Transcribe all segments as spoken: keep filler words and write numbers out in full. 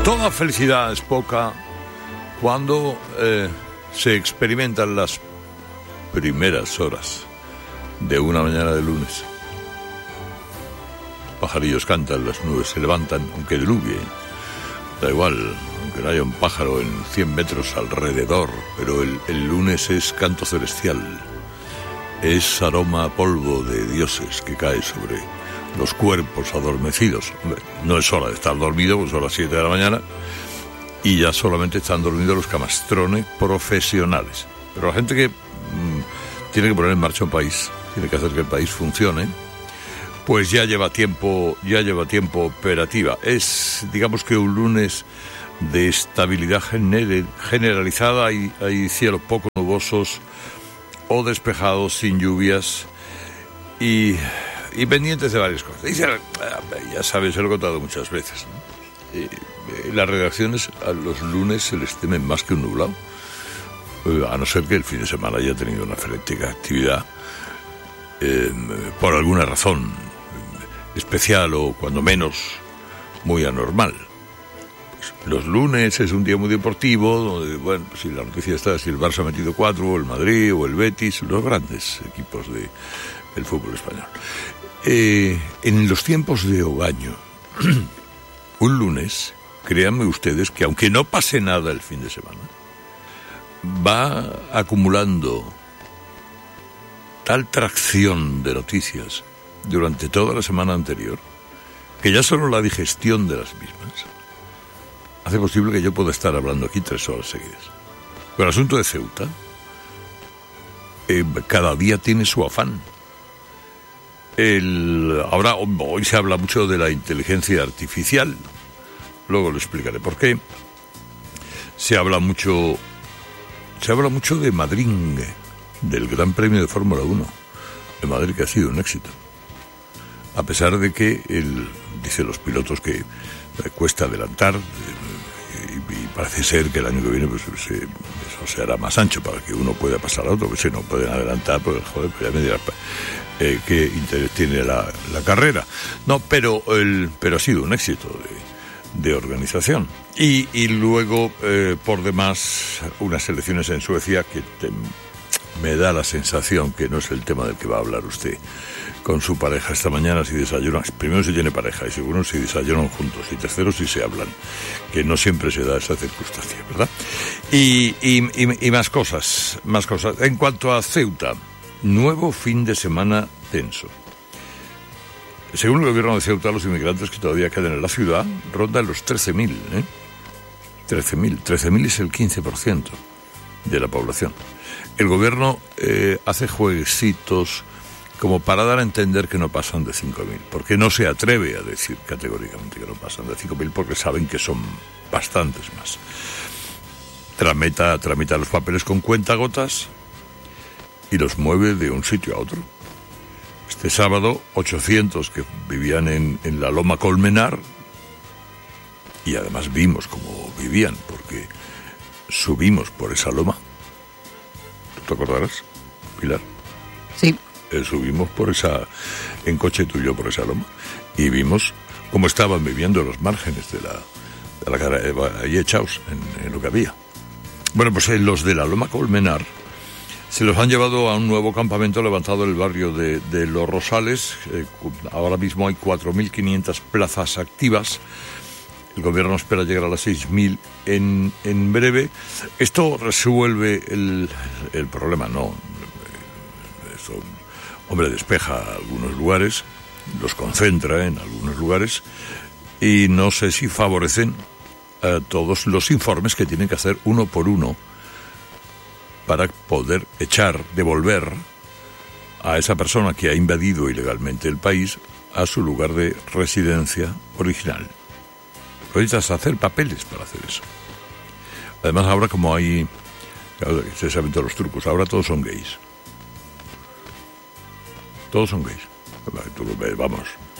Toda felicidad es poca cuando eh, se experimentan las primeras horas de una mañana de lunes. Pajarillos cantan, las nubes se levantan, aunque diluvie. Da igual, aunque no haya un pájaro en cien metros alrededor, pero el, el lunes es canto celestial. Es aroma a polvo de dioses que cae sobre los cuerpos adormecidos. Hombre, no es hora de estar dormido, pues son las siete de la mañana y ya solamente están dormidos los camastrones profesionales. Pero la gente que mmm, tiene que poner en marcha un país, tiene que hacer que el país funcione, pues ya lleva tiempo, ya lleva tiempo operativa. Es, digamos que un lunes de estabilidad gener- generalizada, hay, hay cielos poco nubosos o despejados, sin lluvias y... y pendientes de varias cosas. Dice, ya sabes, se lo he contado muchas veces, ¿no? eh, eh, las redacciones a los lunes se les temen más que un nublado, eh, a no ser que el fin de semana haya tenido una frenética actividad eh, por alguna razón especial o cuando menos muy anormal. Pues, los lunes es un día muy deportivo, donde, bueno, si la noticia está, si el Barça ha metido cuatro, o el Madrid, o el Betis, los grandes equipos de, del fútbol español. Eh, en los tiempos de ogaño, un lunes, créanme ustedes que aunque no pase nada el fin de semana, va acumulando tal tracción de noticias durante toda la semana anterior, que ya solo la digestión de las mismas hace posible que yo pueda estar hablando aquí tres horas seguidas. Pero el asunto de Ceuta, eh, cada día tiene su afán. El, ahora, hoy se habla mucho de la inteligencia artificial, luego le explicaré por qué. Se habla mucho, se habla mucho de Madrid, del Gran Premio de Fórmula uno de Madrid, que ha sido un éxito. A pesar de que, el, dice los pilotos que cuesta adelantar, y, y parece ser que el año que viene pues, se, eso se hará más ancho para que uno pueda pasar a otro, que si no pueden adelantar, pues joder, pues ya me dirás eh, qué interés tiene la, la carrera. No, pero, el, pero ha sido un éxito de, de organización. Y, y luego, eh, por demás, unas elecciones en Suecia que te, me da la sensación que no es el tema del que va a hablar usted con su pareja esta mañana, si desayunan, primero si tiene pareja y segundo si desayunan juntos y tercero si se hablan, que no siempre se da esa circunstancia, ¿verdad? Y, y, y, y más cosas, más cosas. En cuanto a Ceuta, nuevo fin de semana tenso. Según el gobierno de Ceuta, los inmigrantes que todavía quedan en la ciudad rondan los trece mil, ¿eh? trece mil. trece mil es el quince por ciento de la población. El gobierno eh, hace jueguecitos como para dar a entender que no pasan de cinco mil, porque no se atreve a decir categóricamente que no pasan de cinco mil, porque saben que son bastantes más. Tramita, tramita los papeles con cuentagotas y los mueve de un sitio a otro. Este sábado, ochocientos que vivían en, en la Loma Colmenar, y además vimos cómo vivían, porque subimos por esa loma. ¿Tú te acordarás, Pilar? Sí. Eh, subimos por esa, en coche tuyo por esa loma, y vimos cómo estaban viviendo los márgenes de la, de la cara, eh, ahí echados en, en lo que había. Bueno, pues eh, los de la Loma Colmenar se los han llevado a un nuevo campamento levantado en el barrio de, de Los Rosales. Eh, ahora mismo hay cuatro mil quinientas plazas activas. El gobierno espera llegar a las seis mil en, en breve. Esto resuelve el, el problema, no. Esto, hombre, despeja algunos lugares, los concentra en algunos lugares, y no sé si favorecen a todos los informes que tienen que hacer uno por uno para poder echar, devolver a esa persona que ha invadido ilegalmente el país a su lugar de residencia original. Necesitas hacer papeles para hacer eso. Además, ahora como hay, claro, se saben todos los trucos, ahora todos son gays. Todos son gays. Vamos.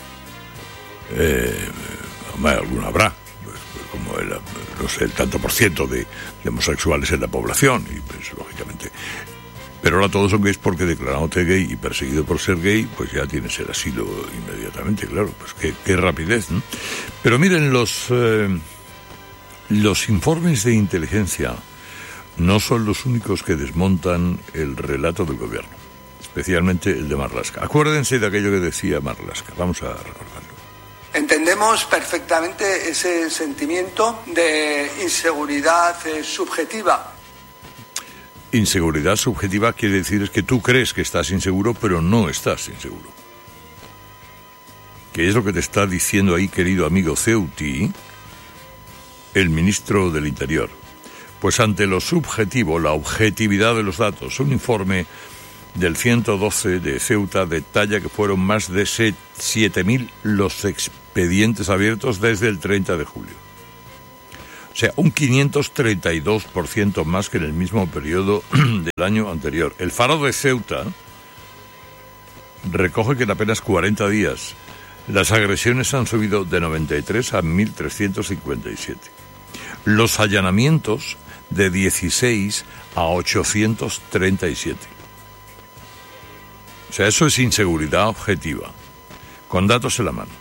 Eh, alguno habrá, pues, como el, no sé, el tanto por ciento de, de homosexuales en la población, y pues lógicamente. Pero ahora todos son gays porque declarándote gay y perseguido por ser gay, pues ya tienes el asilo inmediatamente, claro. Pues qué, qué rapidez, ¿no? Pero miren, los, eh, los informes de inteligencia no son los únicos que desmontan el relato del gobierno, especialmente el de Marlaska. Acuérdense de aquello que decía Marlaska, vamos a recordarlo. Entendemos perfectamente ese sentimiento de inseguridad eh, subjetiva. Inseguridad subjetiva quiere decir es que tú crees que estás inseguro, pero no estás inseguro. ¿Qué es lo que te está diciendo ahí, querido amigo Ceuti, el ministro del Interior? Pues ante lo subjetivo, la objetividad de los datos, un informe del ciento doce de Ceuta detalla que fueron más de siete mil los expedientes abiertos desde el treinta de julio. O sea, un quinientos treinta y dos por ciento más que en el mismo periodo del año anterior. El Faro de Ceuta recoge que en apenas cuarenta días las agresiones han subido de noventa y tres a mil trescientos cincuenta y siete. Los allanamientos de dieciséis a ochocientos treinta y siete. O sea, eso es inseguridad objetiva, con datos en la mano.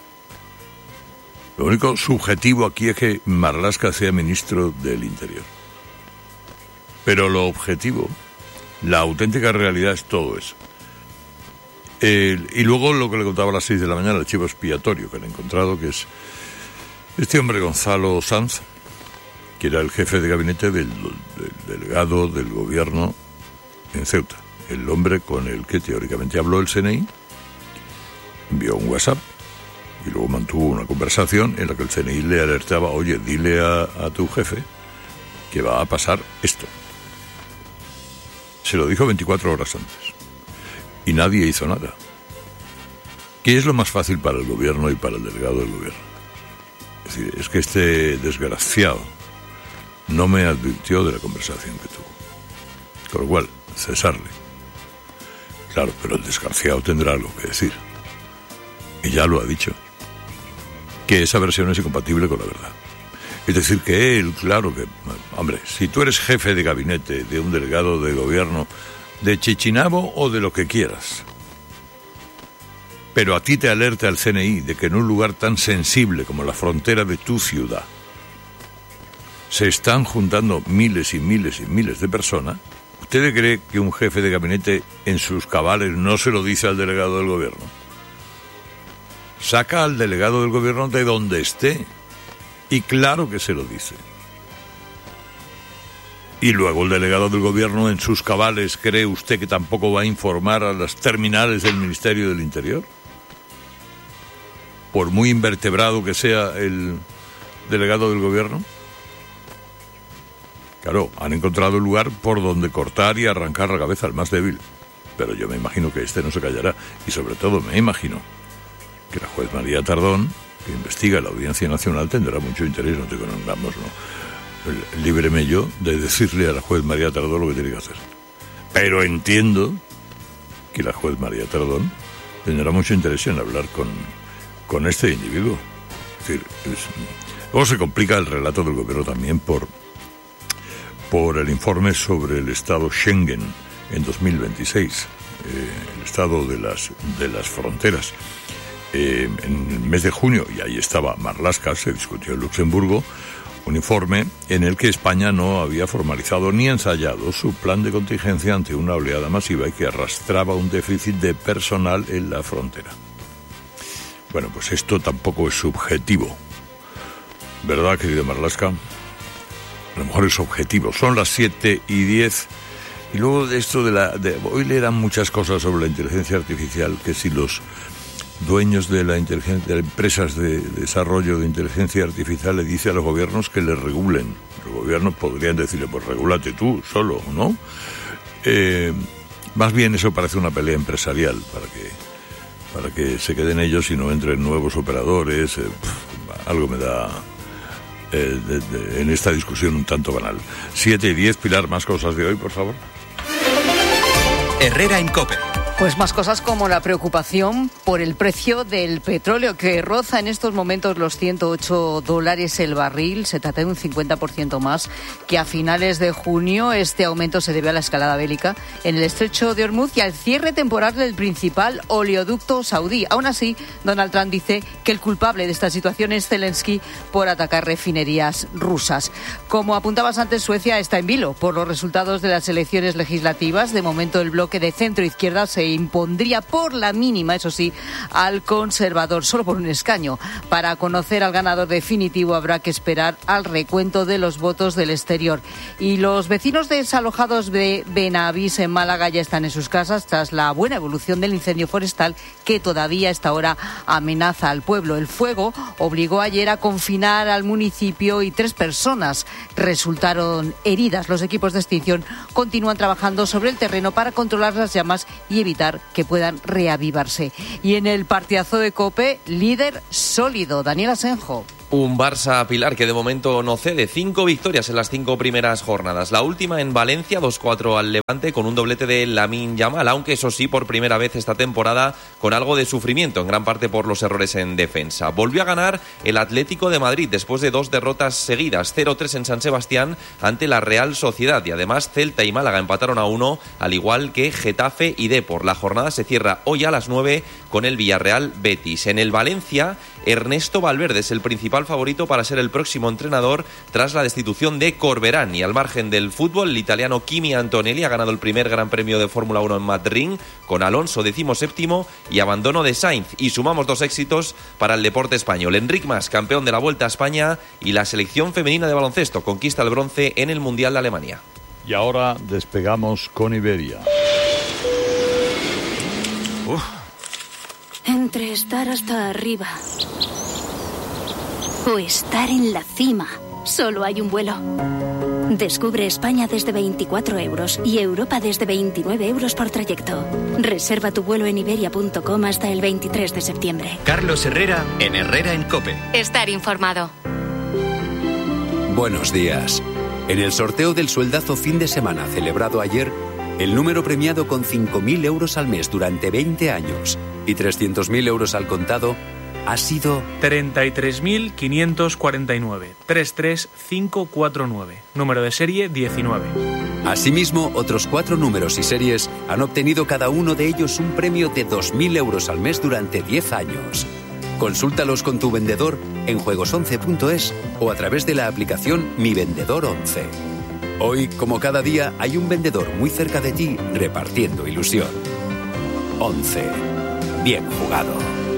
Lo único subjetivo aquí es que Marlaska sea ministro del Interior. Pero lo objetivo, la auténtica realidad es todo eso. Eh, y luego lo que le contaba a las seis de la mañana, el chivo expiatorio que han encontrado, que es este hombre Gonzalo Sanz, que era el jefe de gabinete del, del delegado del gobierno en Ceuta. El hombre con el que teóricamente habló el C N I, envió un WhatsApp y luego mantuvo una conversación en la que el C N I le alertaba, oye, dile a, a tu jefe que va a pasar esto. Se lo dijo veinticuatro horas antes y nadie hizo nada. ¿Qué es lo más fácil para el gobierno y para el delegado del gobierno? Es decir, es que este desgraciado no me advirtió de la conversación que tuvo. Con lo cual, cesarle. Claro, pero el desgraciado tendrá algo que decir. Y ya lo ha dicho. Que esa versión es incompatible con la verdad. Es decir, que él, claro que... Hombre, si tú eres jefe de gabinete de un delegado de gobierno de Chichinabo o de lo que quieras, pero a ti te alerta el C N I de que en un lugar tan sensible como la frontera de tu ciudad se están juntando miles y miles y miles de personas, ¿usted cree que un jefe de gabinete en sus cabales no se lo dice al delegado del gobierno? Saca al delegado del gobierno de donde esté. Y claro que se lo dice. Y luego el delegado del gobierno en sus cabales, ¿cree usted que tampoco va a informar a las terminales del Ministerio del Interior? Por muy invertebrado que sea el delegado del gobierno. Claro, han encontrado el lugar por donde cortar y arrancar la cabeza al más débil. Pero yo me imagino que este no se callará. Y sobre todo me imagino que la juez María Tardón, que investiga la Audiencia Nacional, tendrá mucho interés, no tengo vamos, no, líbreme yo de decirle a la juez María Tardón lo que tiene que hacer. Pero entiendo que la juez María Tardón tendrá mucho interés en hablar con, con este individuo. Es decir, es, luego se complica el relato del gobierno también por, por el informe sobre el estado Schengen en dos mil veintiséis, eh, el estado de las, de las fronteras. Eh, en el mes de junio, y ahí estaba Marlaska, se discutió en Luxemburgo, un informe en el que España no había formalizado ni ensayado su plan de contingencia ante una oleada masiva y que arrastraba un déficit de personal en la frontera. Bueno, pues esto tampoco es subjetivo, ¿verdad, querido Marlaska? A lo mejor es objetivo. Son las siete y diez. Y luego de esto de la... De, hoy leerán muchas cosas sobre la inteligencia artificial, que si los dueños de la inteligencia, de empresas de desarrollo de inteligencia artificial le dicen a los gobiernos que les regulen. Los gobiernos podrían decirle, pues regúlate tú solo, ¿no? Eh, más bien eso parece una pelea empresarial para que, para que se queden ellos y no entren nuevos operadores. Eh, pff, algo me da eh, de, de, en esta discusión un tanto banal. siete y diez, Pilar, más cosas de hoy, por favor. Herrera en COPE. Pues más cosas como la preocupación por el precio del petróleo, que roza en estos momentos los ciento ocho dólares el barril. Se trata de un cincuenta por ciento más que a finales de junio. Este aumento se debe a la escalada bélica en el estrecho de Hormuz y al cierre temporal del principal oleoducto saudí. Aún así, Donald Trump dice que el culpable de esta situación es Zelensky por atacar refinerías rusas. Como apuntabas antes, Suecia está en vilo por los resultados de las elecciones legislativas. De momento, el bloque de centro-izquierda se impondría por la mínima, eso sí, al conservador, solo por un escaño. Para conocer al ganador definitivo habrá que esperar al recuento de los votos del exterior. Y los vecinos desalojados de Benavís, en Málaga, ya están en sus casas tras la buena evolución del incendio forestal que todavía a esta hora amenaza al pueblo. El fuego obligó ayer a confinar al municipio y tres personas resultaron heridas. Los equipos de extinción continúan trabajando sobre el terreno para controlar las llamas y evitar que puedan reavivarse. Y en el partidazo de COPE, líder sólido, Daniel Asenjo. Un Barça Pilar que de momento no cede. Cinco victorias en las cinco primeras jornadas. La última en Valencia, dos cuatro al Levante, con un doblete de Lamine Yamal, aunque eso sí, por primera vez esta temporada, con algo de sufrimiento, en gran parte por los errores en defensa. Volvió a ganar el Atlético de Madrid después de dos derrotas seguidas, cero tres en San Sebastián ante la Real Sociedad. Y además Celta y Málaga empataron a uno, al igual que Getafe y Depor. La jornada se cierra hoy a las nueve con el Villarreal Betis. En el Valencia, Ernesto Valverde es el principal favorito para ser el próximo entrenador tras la destitución de Corberán. Y al margen del fútbol, el italiano Kimi Antonelli ha ganado el primer Gran Premio de Fórmula uno en Madrid, con Alonso decimoséptimo y abandono de Sainz. Y sumamos dos éxitos para el deporte español. Enric Mas, campeón de la Vuelta a España, y la selección femenina de baloncesto conquista el bronce en el Mundial de Alemania. Y ahora despegamos con Iberia. Uf. Entre estar hasta arriba o estar en la cima, solo hay un vuelo. Descubre España desde veinticuatro euros y Europa desde veintinueve euros por trayecto. Reserva tu vuelo en iberia punto com hasta el veintitrés de septiembre. Carlos Herrera, en Herrera en COPE. Estar informado. Buenos días. En el sorteo del sueldazo fin de semana celebrado ayer, el número premiado con cinco mil euros al mes durante veinte años y trescientos mil euros al contado ha sido treinta y tres mil quinientos cuarenta y nueve, treinta y tres mil quinientos cuarenta y nueve, número de serie diecinueve. Asimismo, otros cuatro números y series han obtenido cada uno de ellos un premio de dos mil euros al mes durante diez años. Consúltalos con tu vendedor en juegos once punto es o a través de la aplicación Mi Vendedor once. Hoy, como cada día, hay un vendedor muy cerca de ti repartiendo ilusión. once. Bien jugado.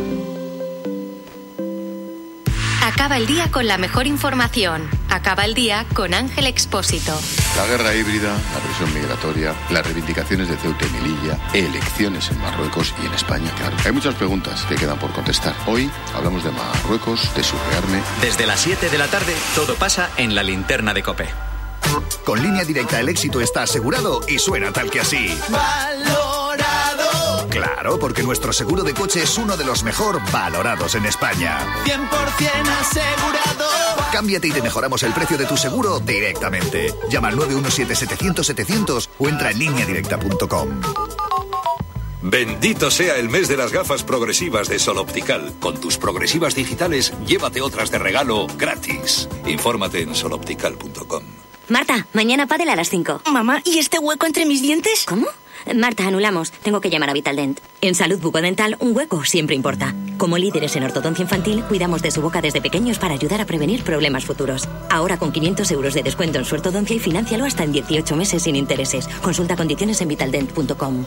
Acaba el día con la mejor información. Acaba el día con Ángel Expósito. La guerra híbrida, la presión migratoria, las reivindicaciones de Ceuta y Melilla, elecciones en Marruecos y en España, claro. Hay muchas preguntas que quedan por contestar. Hoy hablamos de Marruecos, de su rearme. Desde las siete de la tarde, todo pasa en la linterna de COPE. Con Línea Directa el éxito está asegurado y suena tal que así. ¡Valorado! Claro, porque nuestro seguro de coche es uno de los mejor valorados en España. cien por ciento asegurado. Cámbiate y te mejoramos el precio de tu seguro directamente. Llama al nueve uno siete setecientos setecientos o entra en línea directa punto com. Bendito sea el mes de las gafas progresivas de Sol Optical. Con tus progresivas digitales, llévate otras de regalo gratis. Infórmate en sol optical punto com. Marta, mañana pádel a las cinco. Mamá, ¿y este hueco entre mis dientes? ¿Cómo? Marta, anulamos. Tengo que llamar a Vitaldent. En salud bucodental, un hueco siempre importa. Como líderes en ortodoncia infantil, cuidamos de su boca desde pequeños para ayudar a prevenir problemas futuros. Ahora con quinientos euros de descuento en su ortodoncia y financialo hasta en dieciocho meses sin intereses. Consulta condiciones en vitaldent punto com.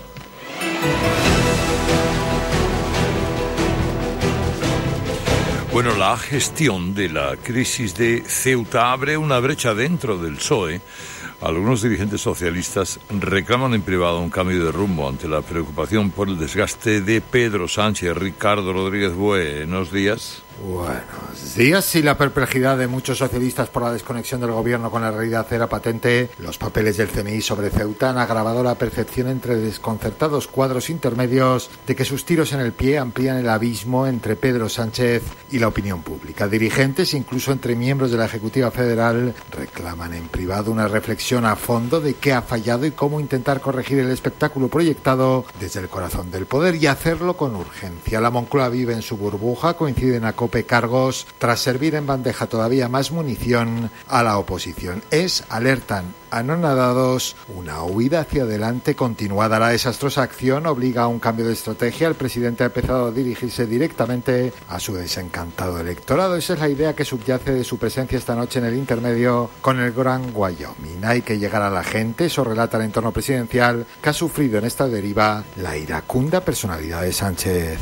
Bueno, la gestión de la crisis de Ceuta abre una brecha dentro del P S O E. Algunos dirigentes socialistas reclaman en privado un cambio de rumbo ante la preocupación por el desgaste de Pedro Sánchez. Ricardo Rodríguez, buenos días. Buenos días. Y la perplejidad de muchos socialistas por la desconexión del gobierno con la realidad era patente. Los papeles del C N I sobre Ceuta han agravado la percepción entre desconcertados cuadros intermedios de que sus tiros en el pie amplían el abismo entre Pedro Sánchez y la opinión pública. Dirigentes, incluso entre miembros de la Ejecutiva Federal, reclaman en privado una reflexión a fondo de qué ha fallado y cómo intentar corregir el espectáculo proyectado desde el corazón del poder y hacerlo con urgencia. La Moncloa vive en su burbuja, coinciden a COPE cargos tras servir en bandeja todavía más munición a la oposición. Es, alertan anonadados, una huida hacia adelante continuada. La desastrosa acción obliga a un cambio de estrategia. El presidente ha empezado a dirigirse directamente a su desencantado electorado. Esa es la idea que subyace de su presencia esta noche en el intermedio con el Gran Wyoming. Hay que llegar a la gente, eso relata el entorno presidencial que ha sufrido en esta deriva la iracunda personalidad de Sánchez.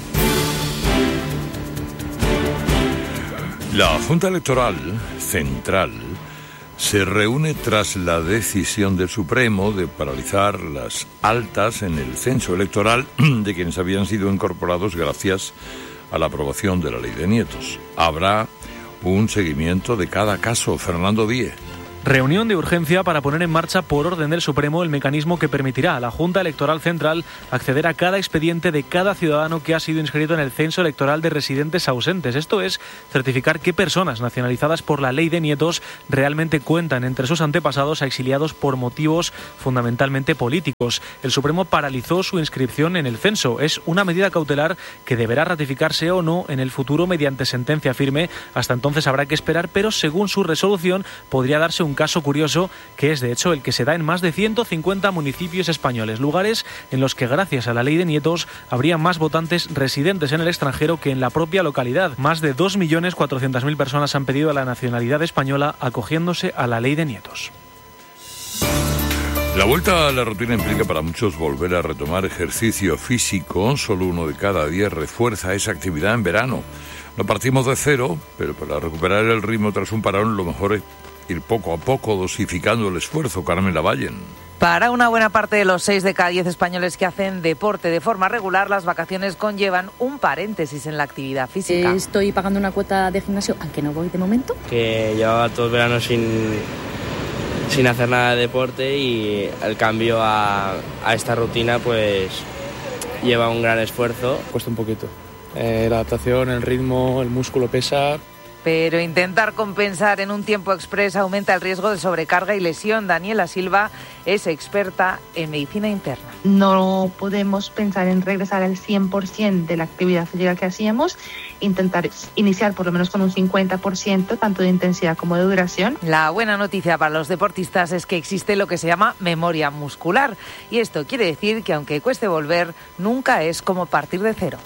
La Junta Electoral Central se reúne tras la decisión del Supremo de paralizar las altas en el censo electoral de quienes habían sido incorporados gracias a la aprobación de la Ley de Nietos. Habrá un seguimiento de cada caso. Fernando Díez. Reunión de urgencia para poner en marcha por orden del Supremo el mecanismo que permitirá a la Junta Electoral Central acceder a cada expediente de cada ciudadano que ha sido inscrito en el censo electoral de residentes ausentes. Esto es, certificar qué personas nacionalizadas por la Ley de Nietos realmente cuentan entre sus antepasados a exiliados por motivos fundamentalmente políticos. El Supremo paralizó su inscripción en el censo. Es una medida cautelar que deberá ratificarse o no en el futuro mediante sentencia firme. Hasta entonces habrá que esperar, pero según su resolución podría darse un Un caso curioso que es de hecho el que se da en más de ciento cincuenta municipios españoles, lugares en los que gracias a la Ley de Nietos habría más votantes residentes en el extranjero que en la propia localidad. Más de dos millones cuatrocientas mil personas han pedido la nacionalidad española acogiéndose a la Ley de Nietos. La vuelta a la rutina implica para muchos volver a retomar ejercicio físico. Solo uno de cada diez refuerza esa actividad en verano. No partimos de cero, pero para recuperar el ritmo tras un parón lo mejor es ir poco a poco dosificando el esfuerzo. Carmen Lavallen. Para una buena parte de los seis de cada diez españoles que hacen deporte de forma regular, las vacaciones conllevan un paréntesis en la actividad física. Estoy pagando una cuota de gimnasio, aunque no voy de momento. Que llevaba todo el verano sin, sin hacer nada de deporte y el cambio a, a esta rutina pues lleva un gran esfuerzo. Cuesta un poquito. Eh, la adaptación, el ritmo, el músculo pesa. Pero intentar compensar en un tiempo express aumenta el riesgo de sobrecarga y lesión. Daniela Silva es experta en medicina interna. No podemos pensar en regresar al cien por ciento de la actividad física que hacíamos, intentar iniciar por lo menos con un cincuenta por ciento, tanto de intensidad como de duración. La buena noticia para los deportistas es que existe lo que se llama memoria muscular. Y esto quiere decir que aunque cueste volver, nunca es como partir de cero.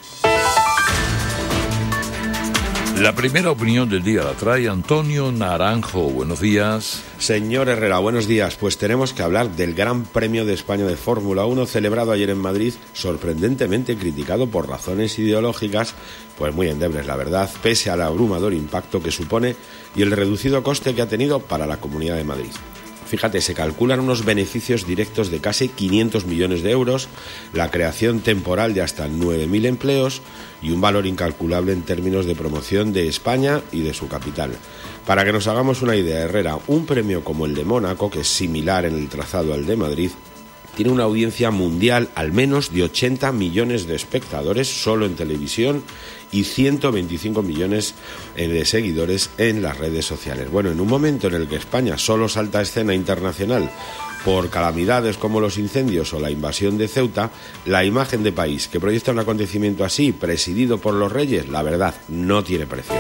La primera opinión del día la trae Antonio Naranjo. Buenos días. Señor Herrera, buenos días. Pues tenemos que hablar del Gran Premio de España de Fórmula uno celebrado ayer en Madrid, sorprendentemente criticado por razones ideológicas, pues muy endebles, la verdad, pese al abrumador impacto que supone y el reducido coste que ha tenido para la Comunidad de Madrid. Fíjate, se calculan unos beneficios directos de casi quinientos millones de euros, la creación temporal de hasta nueve mil empleos y un valor incalculable en términos de promoción de España y de su capital. Para que nos hagamos una idea, Herrera, un premio como el de Mónaco, que es similar en el trazado al de Madrid, tiene una audiencia mundial al menos de ochenta millones de espectadores solo en televisión y ciento veinticinco millones de seguidores en las redes sociales. Bueno, en un momento en el que España solo salta a escena internacional por calamidades como los incendios o la invasión de Ceuta, la imagen de país que proyecta un acontecimiento así, presidido por los reyes, la verdad, no tiene precio.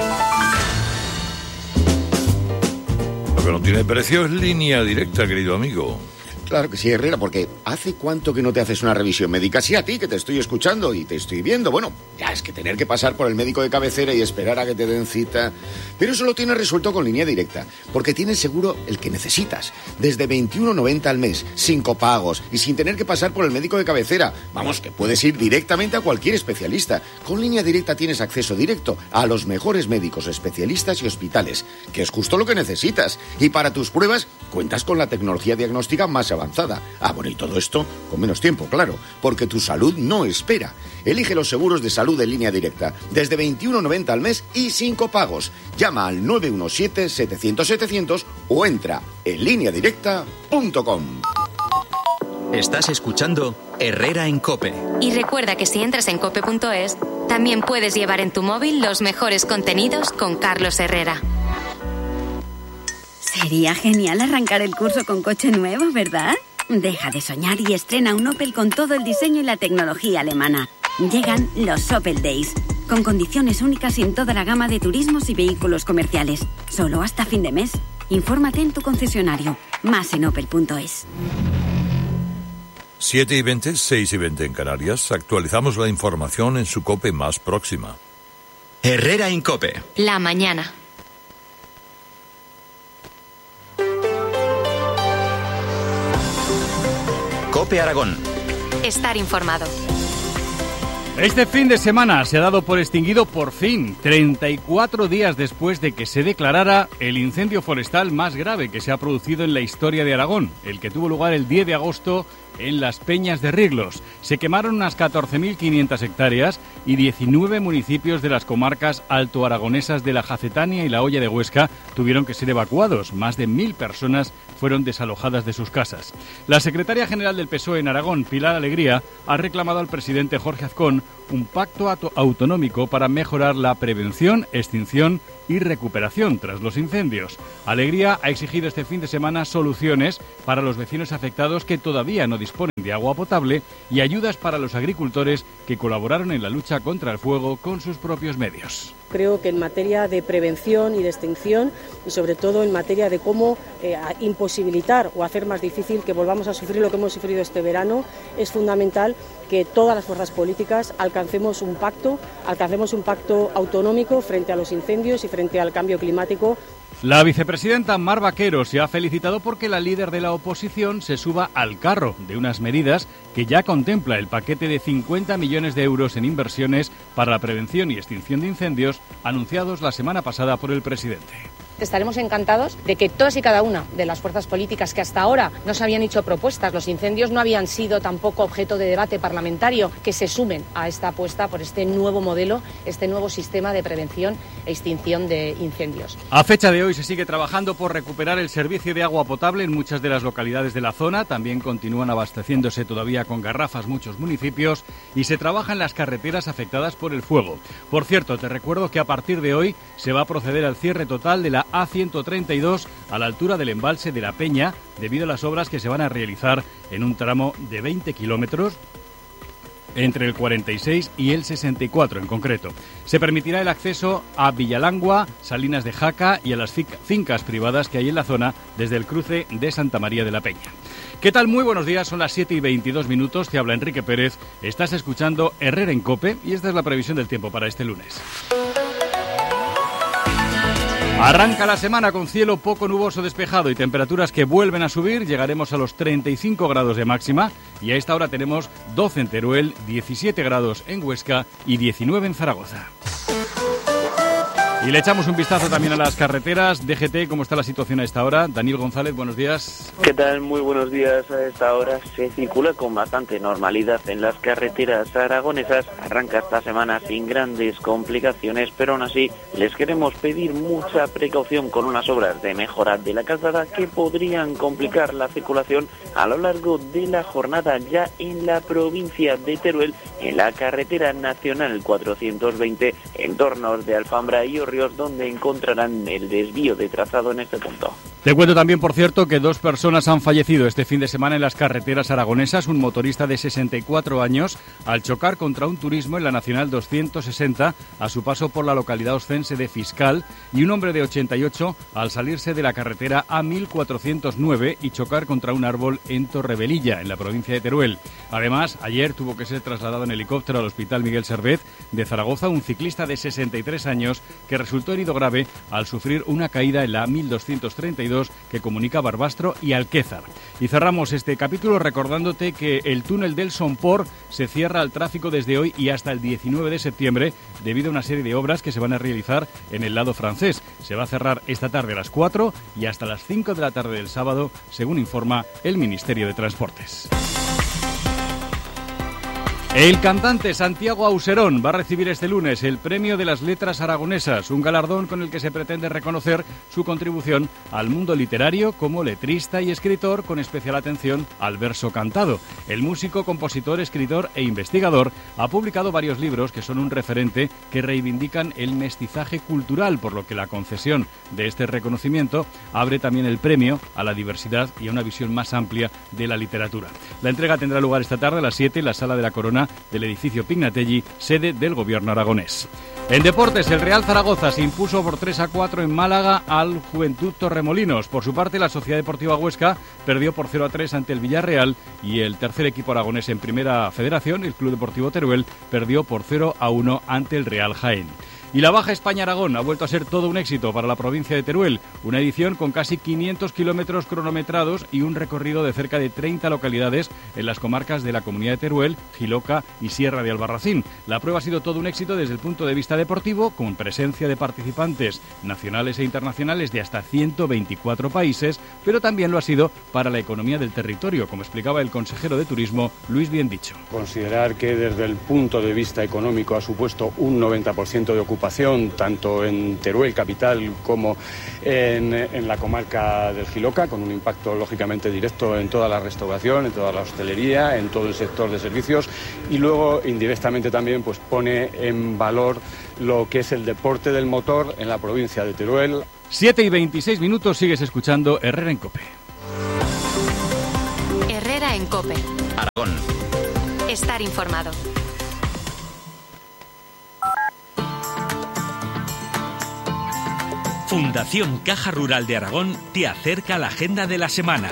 Lo que no tiene precio es Línea Directa, querido amigo. Claro que sí, Herrera, porque ¿hace cuánto que no te haces una revisión médica? Sí, a ti, que te estoy escuchando y te estoy viendo. Bueno, ya es que tener que pasar por el médico de cabecera y esperar a que te den cita. Pero eso lo tienes resuelto con Línea Directa, porque tienes seguro el que necesitas. Desde veintiuno noventa al mes, sin copagos y sin tener que pasar por el médico de cabecera. Vamos, que puedes ir directamente a cualquier especialista. Con Línea Directa tienes acceso directo a los mejores médicos, especialistas y hospitales, que es justo lo que necesitas. Y para tus pruebas, cuentas con la tecnología diagnóstica más avanzada. Ah, bueno, y todo esto con menos tiempo, claro, porque tu salud no espera. Elige los seguros de salud en Línea Directa, desde veintiuno noventa al mes y sin copagos. Llama al nueve uno siete, setecientos, setecientos o entra en línea directa punto com. Estás escuchando Herrera en COPE. Y recuerda que si entras en cope punto es, también puedes llevar en tu móvil los mejores contenidos con Carlos Herrera. Sería genial arrancar el curso con coche nuevo, ¿verdad? Deja de soñar y estrena un Opel con todo el diseño y la tecnología alemana. Llegan los Opel Days, con condiciones únicas en toda la gama de turismos y vehículos comerciales. Solo hasta fin de mes. Infórmate en tu concesionario. Más en opel punto es. siete y veinte, seis y veinte en Canarias. Actualizamos la información en su COPE más próxima. Herrera en COPE. La mañana. COPE Aragón. Estar informado. Este fin de semana se ha dado por extinguido por fin, treinta y cuatro días después de que se declarara el incendio forestal más grave que se ha producido en la historia de Aragón, el que tuvo lugar el diez de agosto en las Peñas de Riglos. Se quemaron unas catorce mil quinientas hectáreas y diecinueve municipios de las comarcas altoaragonesas de la Jacetania y la Hoya de Huesca tuvieron que ser evacuados. Más de mil personas fueron desalojadas de sus casas. La secretaria general del P S O E en Aragón, Pilar Alegría, ha reclamado al presidente Jorge Azcón un pacto autonómico para mejorar la prevención, extinción y recuperación tras los incendios. Alegría ha exigido este fin de semana soluciones para los vecinos afectados que todavía no disponen de agua potable y ayudas para los agricultores que colaboraron en la lucha contra el fuego con sus propios medios. Creo que en materia de prevención y de extinción y sobre todo en materia de cómo eh, imposibilitar o hacer más difícil que volvamos a sufrir lo que hemos sufrido este verano, es fundamental que todas las fuerzas políticas alcancemos un pacto, alcancemos un pacto autonómico frente a los incendios y frente al cambio climático. La vicepresidenta Mar Vaquero se ha felicitado porque la líder de la oposición se suba al carro de unas medidas que ya contempla el paquete de cincuenta millones de euros en inversiones para la prevención y extinción de incendios anunciados la semana pasada por el presidente. Estaremos encantados de que todas y cada una de las fuerzas políticas que hasta ahora no se habían hecho propuestas, los incendios no habían sido tampoco objeto de debate parlamentario, que se sumen a esta apuesta por este nuevo modelo, este nuevo sistema de prevención e extinción de incendios. A fecha de hoy se sigue trabajando por recuperar el servicio de agua potable en muchas de las localidades de la zona. También continúan abasteciéndose todavía con garrafas muchos municipios y se trabaja en las carreteras afectadas por el fuego. Por cierto, te recuerdo que a partir de hoy se va a proceder al cierre total de la A ciento treinta y dos a la altura del embalse de la Peña debido a las obras que se van a realizar en un tramo de veinte kilómetros entre el cuarenta y seis y el sesenta y cuatro en concreto. Se permitirá el acceso a Villalangua, Salinas de Jaca y a las fincas privadas que hay en la zona desde el cruce de Santa María de la Peña. ¿Qué tal? Muy buenos días, son las siete y veintidós minutos, te habla Enrique Pérez, estás escuchando Herrera en COPE y esta es la previsión del tiempo para este lunes. Arranca la semana con cielo poco nuboso despejado y temperaturas que vuelven a subir. Llegaremos a los treinta y cinco grados de máxima y a esta hora tenemos doce en Teruel, diecisiete grados en Huesca y diecinueve en Zaragoza. Y le echamos un vistazo también a las carreteras. D G T, ¿cómo está la situación a esta hora? Daniel González, buenos días. ¿Qué tal? Muy buenos días. A esta hora se circula con bastante normalidad en las carreteras aragonesas. Arranca esta semana sin grandes complicaciones, pero aún así les queremos pedir mucha precaución con unas obras de mejora de la calzada que podrían complicar la circulación a lo largo de la jornada ya en la provincia de Teruel, en la carretera nacional cuatrocientos veinte, en torno de Alfambra y Ríos, donde encontrarán el desvío de trazado en este punto. Te cuento también, por cierto, que dos personas han fallecido este fin de semana en las carreteras aragonesas. Un motorista de sesenta y cuatro años al chocar contra un turismo en la Nacional doscientos sesenta a su paso por la localidad oscense de Fiscal, y un hombre de ochenta y ocho al salirse de la carretera A mil cuatrocientos nueve y chocar contra un árbol en Torrevelilla, en la provincia de Teruel. Además, ayer tuvo que ser trasladado en helicóptero al Hospital Miguel Servet de Zaragoza un ciclista de sesenta y tres años que resultó herido grave al sufrir una caída en la A mil doscientos treinta y dos dos que comunica Barbastro y Alquézar. Y cerramos este capítulo recordándote que el túnel del Somport se cierra al tráfico desde hoy y hasta el diecinueve de septiembre debido a una serie de obras que se van a realizar en el lado francés. Se va a cerrar esta tarde a las cuatro y hasta las cinco de la tarde del sábado, según informa el Ministerio de Transportes. El cantante Santiago Auserón va a recibir este lunes el Premio de las Letras Aragonesas, un galardón con el que se pretende reconocer su contribución al mundo literario como letrista y escritor, con especial atención al verso cantado. El músico, compositor, escritor e investigador ha publicado varios libros que son un referente que reivindican el mestizaje cultural, por lo que la concesión de este reconocimiento abre también el premio a la diversidad y a una visión más amplia de la literatura. La entrega tendrá lugar esta tarde a las siete en la Sala de la Corona del edificio Pignatelli, sede del gobierno aragonés. En deportes, el Real Zaragoza se impuso por tres a cuatro en Málaga al Juventud Torremolinos. Por su parte, la Sociedad Deportiva Huesca perdió por cero a tres ante el Villarreal y el tercer equipo aragonés en Primera Federación, el Club Deportivo Teruel, perdió por cero a uno ante el Real Jaén. Y la Baja España-Aragón ha vuelto a ser todo un éxito para la provincia de Teruel, una edición con casi quinientos kilómetros cronometrados y un recorrido de cerca de treinta localidades en las comarcas de la Comunidad de Teruel, Jiloca y Sierra de Albarracín. La prueba ha sido todo un éxito desde el punto de vista deportivo, con presencia de participantes nacionales e internacionales de hasta ciento veinticuatro países, pero también lo ha sido para la economía del territorio, como explicaba el consejero de Turismo, Luis Biendicho. Considerar que desde el punto de vista económico ha supuesto un noventa por ciento de ocupación tanto en Teruel capital como en, en la comarca del Jiloca, con un impacto lógicamente directo en toda la restauración, en toda la hostelería, en todo el sector de servicios, y luego indirectamente también pues pone en valor lo que es el deporte del motor en la provincia de Teruel. siete y veintiséis minutos, sigues escuchando Herrera en COPE. Herrera en COPE. Aragón. Estar informado. Fundación Caja Rural de Aragón te acerca a la agenda de la semana.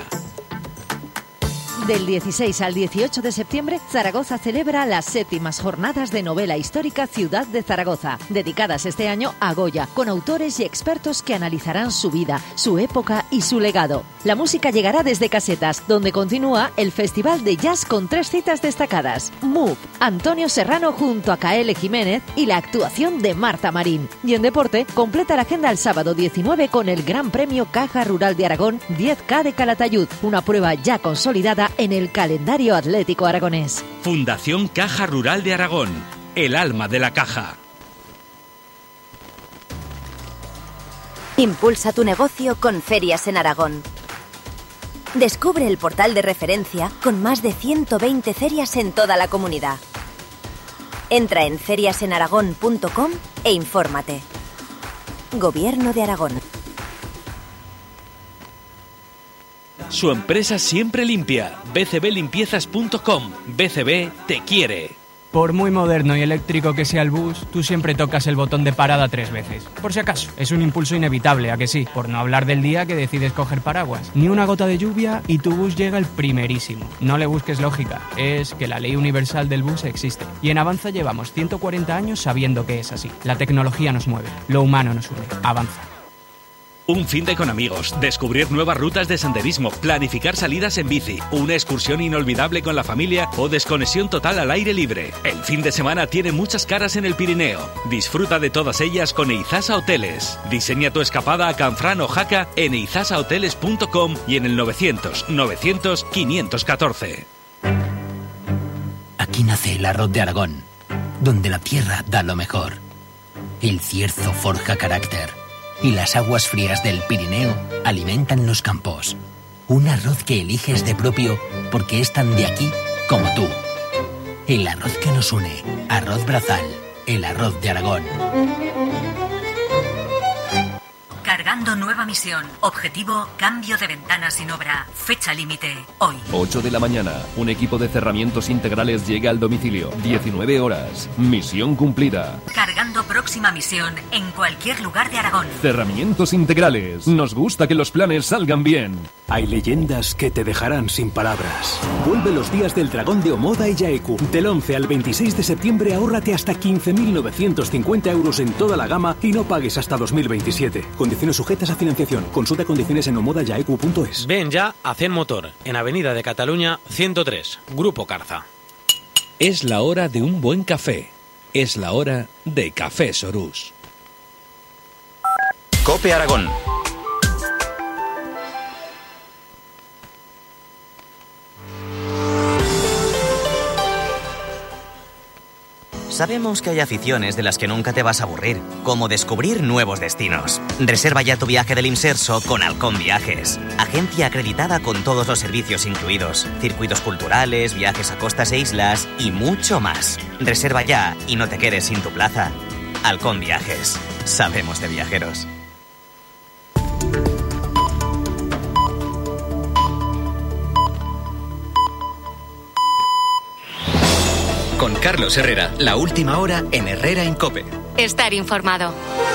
Del dieciséis al dieciocho de septiembre, Zaragoza celebra las séptimas jornadas de novela histórica Ciudad de Zaragoza, dedicadas este año a Goya, con autores y expertos que analizarán su vida, su época y su legado. La música llegará desde Casetas, donde continúa el Festival de Jazz con tres citas destacadas: Move, Antonio Serrano junto a Kaele Jiménez y la actuación de Marta Marín. Y en deporte, completa la agenda el sábado diecinueve con el Gran Premio Caja Rural de Aragón diez K de Calatayud, una prueba ya consolidada en el calendario atlético aragonés. Fundación Caja Rural de Aragón, el alma de la caja. Impulsa tu negocio con Ferias en Aragón. Descubre el portal de referencia con más de ciento veinte ferias en toda la comunidad. Entra en ferias en aragón punto com e infórmate. Gobierno de Aragón. Su empresa siempre limpia. b c b limpiezas punto com. B C B te quiere. Por muy moderno y eléctrico que sea el bus, tú siempre tocas el botón de parada tres veces. Por si acaso, es un impulso inevitable, ¿a que sí? Por no hablar del día que decides coger paraguas. Ni una gota de lluvia y tu bus llega el primerísimo. No le busques lógica, es que la ley universal del bus existe. Y en Avanza llevamos ciento cuarenta años sabiendo que es así. La tecnología nos mueve, lo humano nos une. Avanza. Un fin de con amigos, descubrir nuevas rutas de senderismo, planificar salidas en bici, una excursión inolvidable con la familia o desconexión total al aire libre. El fin de semana tiene muchas caras en el Pirineo. Disfruta de todas ellas con Eizasa Hoteles. Diseña tu escapada a Canfrán o Jaca en eizasa hoteles punto com y en el novecientos novecientos quinientos catorce. Aquí nace el arroz de Aragón, donde la tierra da lo mejor. El cierzo forja carácter. Y las aguas frías del Pirineo alimentan los campos. Un arroz que eliges de propio porque es tan de aquí como tú. El arroz que nos une. Arroz Brazal. El arroz de Aragón. Cargando nueva misión. Objetivo, cambio de ventana sin obra. Fecha límite, hoy. ocho de la mañana. Un equipo de cerramientos integrales llega al domicilio. diecinueve horas. Misión cumplida. Cargando próxima misión en cualquier lugar de Aragón. Cerramientos integrales. Nos gusta que los planes salgan bien. Hay leyendas que te dejarán sin palabras. Vuelve los días del dragón de Omoda y Yaeku. Del once al veintiséis de septiembre ahórrate hasta quince mil novecientos cincuenta euros en toda la gama y no pagues hasta dos mil veintisiete. Condiciones sujetas sujetas a financiación. Consulta condiciones en omoda yaecu punto es. Ven ya a Zen Motor, en Avenida de Cataluña ciento tres, Grupo Carza. Es la hora de un buen café. Es la hora de Café Sorús. COPE Aragón. Sabemos que hay aficiones de las que nunca te vas a aburrir, como descubrir nuevos destinos. Reserva ya tu viaje del Imserso con Halcón Viajes, agencia acreditada con todos los servicios incluidos, circuitos culturales, viajes a costas e islas y mucho más. Reserva ya y no te quedes sin tu plaza. Halcón Viajes, sabemos de viajeros. Con Carlos Herrera, la última hora en Herrera en COPE. Estar informado.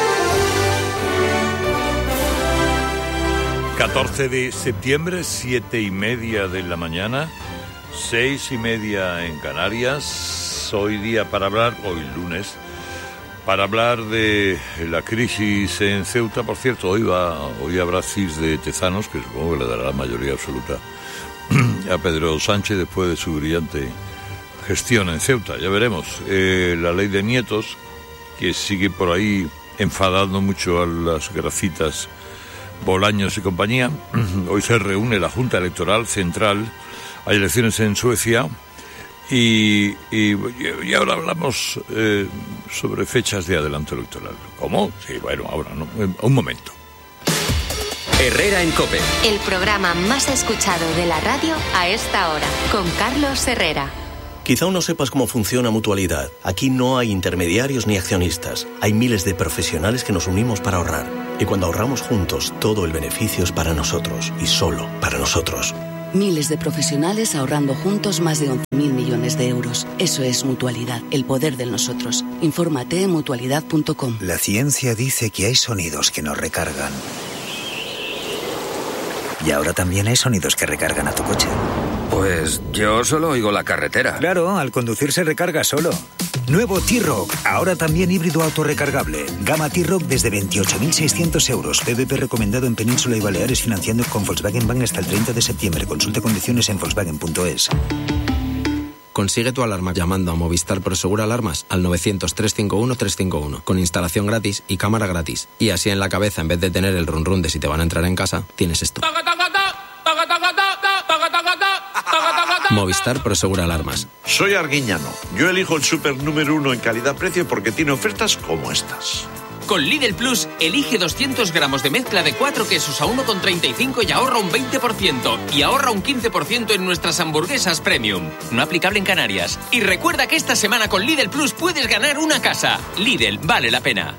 catorce de septiembre, siete y media de la mañana, seis y media en Canarias. Hoy día para hablar, hoy lunes, para hablar de la crisis en Ceuta. Por cierto, hoy va, hoy habrá C I S de Tezanos, que supongo que le dará la mayoría absoluta a Pedro Sánchez después de su brillante gestión en Ceuta. Ya veremos. Eh, la ley de nietos, que sigue por ahí enfadando mucho a las gracitas Bolaños y compañía. Hoy se reúne la Junta Electoral Central. Hay elecciones en Suecia. Y, y, y ahora hablamos eh, sobre fechas de adelanto electoral. ¿Cómo? Sí, bueno, ahora no. Un momento. Herrera en COPE. El programa más escuchado de la radio a esta hora, con Carlos Herrera. Quizá aún no sepas cómo funciona Mutualidad. Aquí no hay intermediarios ni accionistas. Hay miles de profesionales que nos unimos para ahorrar. Y cuando ahorramos juntos, todo el beneficio es para nosotros y solo para nosotros. Miles de profesionales ahorrando juntos más de once mil millones de euros. Eso es Mutualidad, el poder del nosotros. Infórmate en mutualidad punto com. La ciencia dice que hay sonidos que nos recargan. Y ahora también hay sonidos que recargan a tu coche. Pues yo solo oigo la carretera. Claro, al conducir se recarga solo. Nuevo T-Roc, ahora también híbrido autorrecargable. Gama T-Roc desde veintiocho mil seiscientos euros. P V P recomendado en Península y Baleares, financiando con Volkswagen Bank hasta el treinta de septiembre. Consulta condiciones en volkswagen punto es. Consigue tu alarma llamando a Movistar Prosegura Alarmas al novecientos, trescientos cincuenta y uno, trescientos cincuenta y uno, con instalación gratis y cámara gratis. Y así en la cabeza, en vez de tener el run run de si te van a entrar en casa, tienes esto. Movistar Prosegura Alarmas. Soy Arguiñano. Yo elijo el súper número uno en calidad-precio porque tiene ofertas como estas. Con Lidl Plus, elige doscientos gramos de mezcla de cuatro quesos a uno con treinta y cinco y ahorra un veinte por ciento. Y ahorra un quince por ciento en nuestras hamburguesas premium. No aplicable en Canarias. Y recuerda que esta semana con Lidl Plus puedes ganar una casa. Lidl, vale la pena.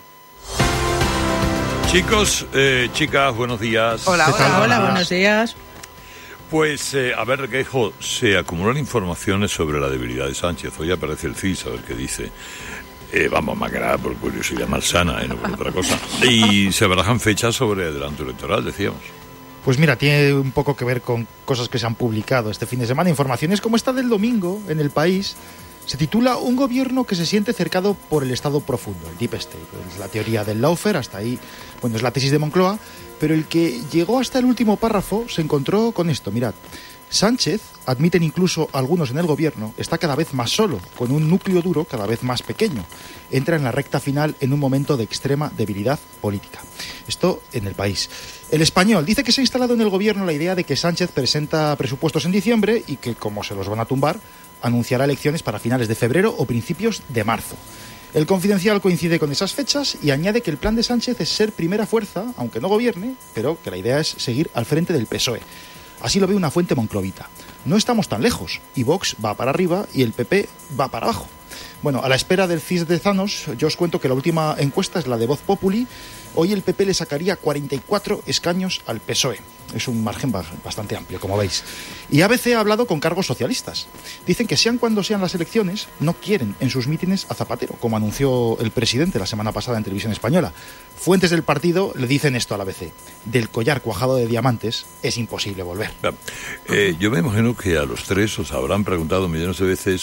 Chicos, eh, chicas, buenos días. Hola, hola, hola, buenos días. Pues, eh, a ver, Requejo, se acumulan informaciones sobre la debilidad de Sánchez. Hoy aparece el C I S, a ver qué dice. Eh, vamos, más que nada por curiosidad malsana, eh, no por otra cosa. Y se barajan fechas sobre adelanto electoral, decíamos. Pues mira, tiene un poco que ver con cosas que se han publicado este fin de semana. Informaciones como esta del domingo en El País. Se titula Un gobierno que se siente cercado por el Estado profundo, el Deep State. Es la teoría del lawfare, hasta ahí, bueno, es la tesis de Moncloa, pero el que llegó hasta el último párrafo se encontró con esto, mirad. Sánchez, admiten incluso algunos en el gobierno, está cada vez más solo, con un núcleo duro cada vez más pequeño. Entra en la recta final en un momento de extrema debilidad política. Esto en El País. El Español dice que se ha instalado en el gobierno la idea de que Sánchez presenta presupuestos en diciembre y que, como se los van a tumbar, anunciará elecciones para finales de febrero o principios de marzo. El Confidencial coincide con esas fechas y añade que el plan de Sánchez es ser primera fuerza, aunque no gobierne, pero que la idea es seguir al frente del P S O E. Así lo ve una fuente monclovita. No estamos tan lejos, y Vox va para arriba y el P P va para abajo. Bueno, a la espera del C I S de Tezanos, yo os cuento que la última encuesta es la de Voz Populi. Hoy el P P le sacaría cuarenta y cuatro escaños al P S O E. Es un margen bastante amplio, como veis. Y A B C ha hablado con cargos socialistas. Dicen que sean cuando sean las elecciones, no quieren en sus mítines a Zapatero, como anunció el presidente la semana pasada en Televisión Española. Fuentes del partido le dicen esto al A B C. Del collar cuajado de diamantes es imposible volver. Eh, yo me imagino que a los tres os habrán preguntado millones de veces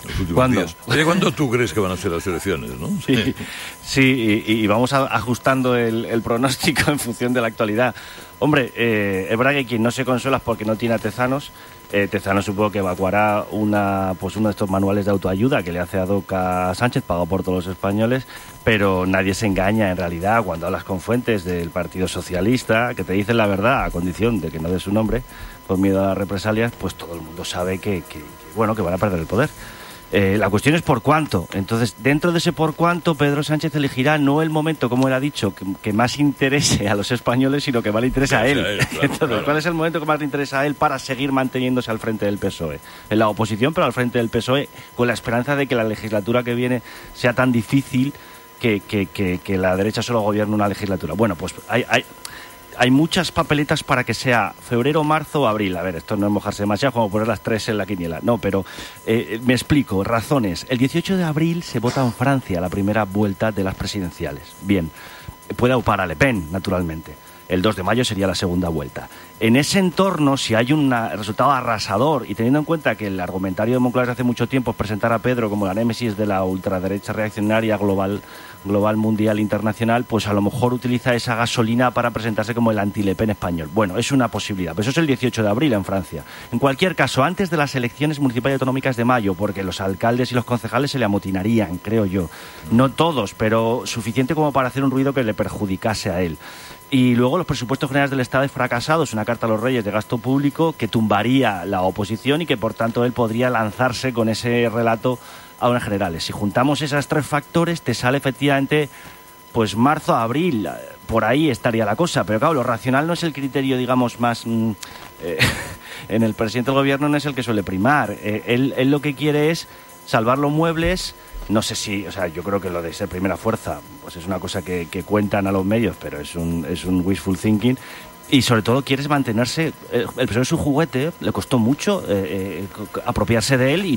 ¿Cuándo? Oye, ¿cuándo tú crees que van a ser las elecciones, no? Sí, sí y, y vamos a, ajustando el, el pronóstico en función de la actualidad. Hombre, eh, es verdad que quien no se consuela es porque no tiene a Tezanos. Eh, Tezanos supongo que evacuará una, pues uno de estos manuales de autoayuda que le hace ad hoc a Sánchez, pagado por todos los españoles, pero nadie se engaña en realidad cuando hablas con fuentes del Partido Socialista, que te dicen la verdad a condición de que no des su nombre, por miedo a las represalias, pues todo el mundo sabe que, que, que bueno, que van a perder el poder. Eh, la cuestión es por cuánto. Entonces, dentro de ese por cuánto, Pedro Sánchez elegirá no el momento, como él ha dicho, que, que más interese a los españoles, sino que más le interesa a él. A él claro, Entonces, claro. ¿Cuál es el momento que más le interesa a él para seguir manteniéndose al frente del P S O E? En la oposición, pero al frente del P S O E, con la esperanza de que la legislatura que viene sea tan difícil que, que, que, que la derecha solo gobierne una legislatura. Bueno, pues hay... hay Hay muchas papeletas para que sea febrero, marzo o abril. A ver, esto no es mojarse demasiado como poner las tres en la quiniela. No, pero eh, me explico. Razones. El dieciocho de abril se vota en Francia la primera vuelta de las presidenciales. Bien, puede aupar a Le Pen, naturalmente. El dos de mayo sería la segunda vuelta. En ese entorno, si hay un resultado arrasador, y teniendo en cuenta que el argumentario de Moncloa desde hace mucho tiempo es presentar a Pedro como la némesis de la ultraderecha reaccionaria global, global, mundial, internacional, pues a lo mejor utiliza esa gasolina para presentarse como el anti-Le Pen español. Bueno, es una posibilidad, pero eso es el dieciocho de abril en Francia. En cualquier caso, antes de las elecciones municipales y autonómicas de mayo, porque los alcaldes y los concejales se le amotinarían, creo yo. No todos, pero suficiente como para hacer un ruido que le perjudicase a él. Y luego los presupuestos generales del Estado fracasados, una carta a los reyes de gasto público que tumbaría la oposición y que por tanto él podría lanzarse con ese relato a unas generales. Si juntamos esos tres factores te sale efectivamente pues marzo, abril, por ahí estaría la cosa. Pero claro, lo racional no es el criterio, digamos, más... Mm, eh, en el presidente del gobierno no es el que suele primar. Eh, él, él lo que quiere es salvar los muebles. No sé si, o sea, yo creo que lo de ser primera fuerza, pues es una cosa que, que cuentan a los medios, pero es un, es un wishful thinking. Y sobre todo quieres mantenerse, el P S O E es su juguete, le costó mucho eh, eh, apropiarse de él y